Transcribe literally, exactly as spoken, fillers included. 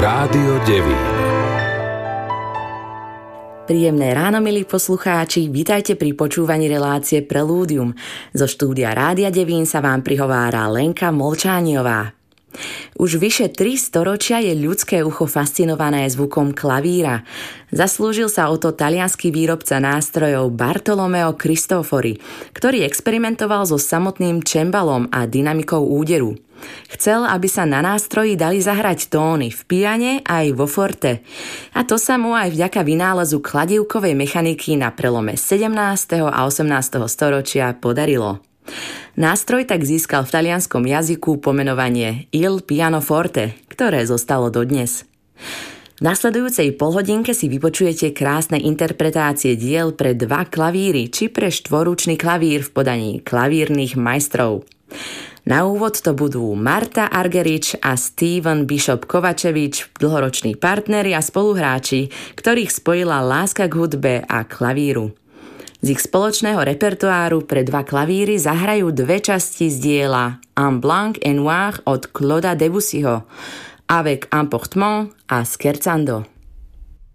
Rádio Devín. Príjemné ráno, milí poslucháči, vítajte pri počúvaní relácie Prelúdium. Zo štúdia Rádia Devín sa vám prihovára Lenka Molčániová. Už vyše tri storočia je ľudské ucho fascinované zvukom klavíra. Zaslúžil sa o to taliansky výrobca nástrojov Bartolomeo Cristofori, ktorý experimentoval so samotným čembalom a dynamikou úderu. Chcel, aby sa na nástroji dali zahrať tóny v piane aj vo forte. A to sa mu aj vďaka vynálezu kladívkovej mechaniky na prelome sedemnásteho a osemnásteho storočia podarilo. Nástroj tak získal v talianskom jazyku pomenovanie Il pianoforte, ktoré zostalo dodnes. V nasledujúcej polhodinke si vypočujete krásne interpretácie diel pre dva klavíry či pre štvorúčny klavír v podaní klavírnych majstrov. Na úvod to budú Marta Argerich a Steven Bishop Kovačevič, dlhoroční partneri a spoluhráči, ktorých spojila láska k hudbe a klavíru. Z ich spoločného repertoáru pre dva klavíry zahrajú dve časti z diela Un blanc et noir od Clauda Debussyho, Avec emportement a Scherzando.